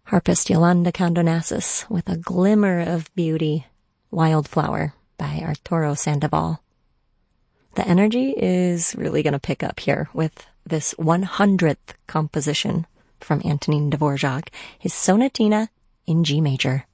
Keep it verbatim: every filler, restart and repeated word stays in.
Harpist Yolanda Condonassus with A Glimmer of Beauty, Wildflower by Arturo Sandoval. The energy is really going to pick up here with this one hundredth composition from Antonin Dvorak, his Sonatina in G major.